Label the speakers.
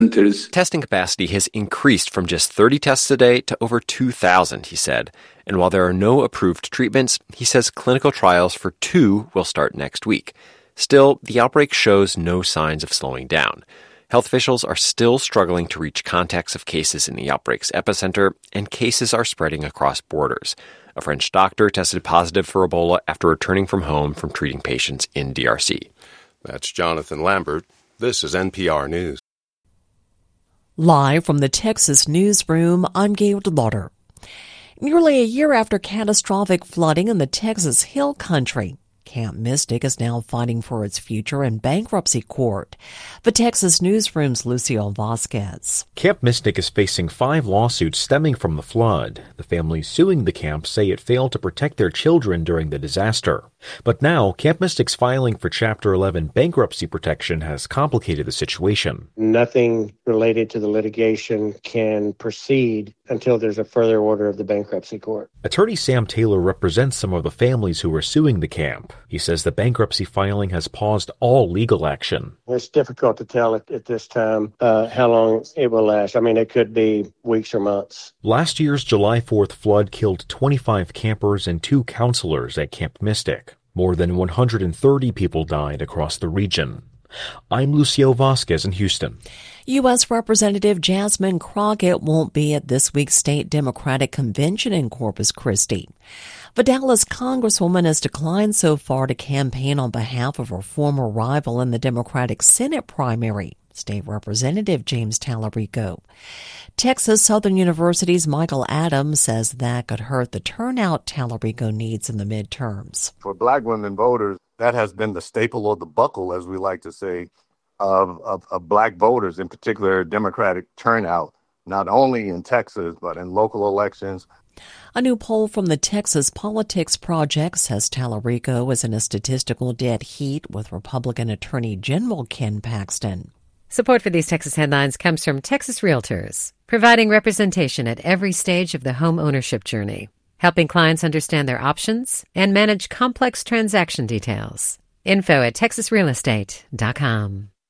Speaker 1: Testing capacity has increased from just 30 tests a day to over 2,000, he said. And while there are no approved treatments, he says clinical trials for 2 will start next week. Still, the outbreak shows no signs of slowing down. Health officials are still struggling to reach contacts of cases in the outbreak's epicenter, and cases are spreading across borders. A French doctor tested positive for Ebola after returning from home from treating patients in DRC.
Speaker 2: That's Jonathan Lambert. This is NPR News.
Speaker 3: Live from the Texas newsroom, I'm Gail DeLauder. Nearly a year after catastrophic flooding in the Texas Hill Country, Camp Mystic is now fighting for its future in bankruptcy court. The Texas newsroom's Lucio Vasquez.
Speaker 4: Camp Mystic is facing 5 lawsuits stemming from the flood. The families suing the camp say it failed to protect their children during the disaster. But now, Camp Mystic's filing for Chapter 11 bankruptcy protection has complicated the situation.
Speaker 5: Nothing related to the litigation can proceed until there's a further order of the bankruptcy court.
Speaker 4: Attorney Sam Taylor represents some of the families who are suing the camp. He says the bankruptcy filing has paused all legal action.
Speaker 5: It's difficult to tell at this time how long it will last. I mean, it could be weeks or months.
Speaker 4: Last year's July 4th flood killed 25 campers and 2 counselors at Camp Mystic. More than 130 people died across the region. I'm Lucio Vasquez in Houston.
Speaker 3: U.S. Representative Jasmine Crockett won't be at this week's state Democratic convention in Corpus Christi. The Dallas Congresswoman has declined so far to campaign on behalf of her former rival in the Democratic Senate primary, State Representative James Tallarico. Texas Southern University's Michael Adams says that could hurt the turnout Tallarico needs in the midterms.
Speaker 6: For black women voters, that has been the staple or the buckle, as we like to say, of black voters, in particular Democratic turnout, not only in Texas, but in local elections.
Speaker 3: A new poll from the Texas Politics Project says Tallarico is in a statistical dead heat with Republican Attorney General Ken Paxton.
Speaker 7: Support for these Texas headlines comes from Texas Realtors, providing representation at every stage of the home ownership journey, helping clients understand their options and manage complex transaction details. Info at texasrealestate.com.